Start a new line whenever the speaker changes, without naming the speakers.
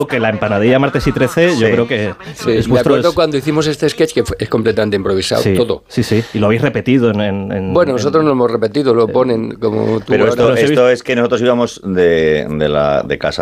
que la empanadilla martes y 13, yo creo que
es me acuerdo cuando hicimos este sketch que es completamente improvisado, todo.
Sí, y lo habéis repetido
Bueno, nosotros no lo hemos repetido, lo ponen como tú.
Pero esto es que nosotros íbamos de casa